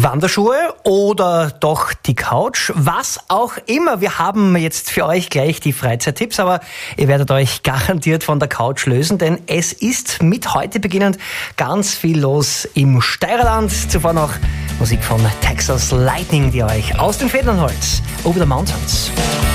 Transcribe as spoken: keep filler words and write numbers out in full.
Wanderschuhe oder doch die Couch? Was auch immer. Wir haben jetzt für euch gleich die Freizeittipps, aber ihr werdet euch garantiert von der Couch lösen, denn es ist mit heute beginnend ganz viel los im Steirerland. Zuvor noch Musik von Texas Lightning, die euch aus den Federn holt. Over the Mountains.